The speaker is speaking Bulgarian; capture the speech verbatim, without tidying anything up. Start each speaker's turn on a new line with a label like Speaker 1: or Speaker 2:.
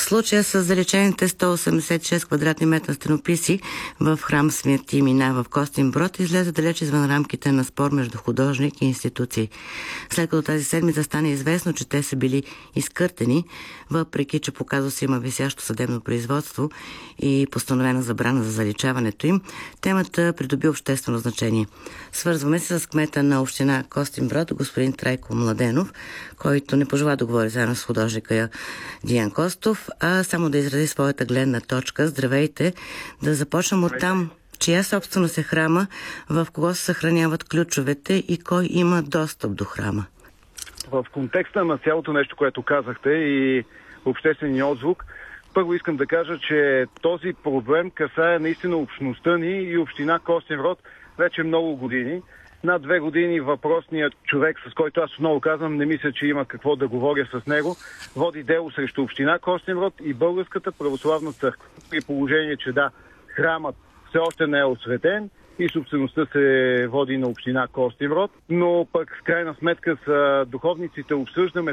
Speaker 1: случая с заличените сто осемдесет и шест квадратни метра стенописи в храм Свети Мина в Костинброд излезе далеч извън рамките на спор между художник и институции. След като тази седмица стане известно, че те са били изкъртени, въпреки че по казуса има висящо съдебно производство и постановена забрана за заличаването им, темата придоби обществено значение. Свързваме се с кмета на община Костинброд, господин Трайко Младенов, който не пожела да говори заедно с художника Диан Костов, а само да изрази своята гледна точка. Здравейте! Да започнем от там. Чия собственост е храма, в кого се съхраняват ключовете и кой има достъп до храма?
Speaker 2: В контекста на цялото нещо, което казахте и обществения отзвук, първо искам да кажа, че този проблем касае наистина общността ни и община Костинброд вече много години. Над две години въпросният човек, с който аз отново казвам, не мисля, че има какво да говоря с него, води дело срещу община Костинброд и Българската православна църква. При положение, че да, храмът все още не е осветен и собствеността се води на община Костинброд, но пък в крайна сметка с духовниците обсъждаме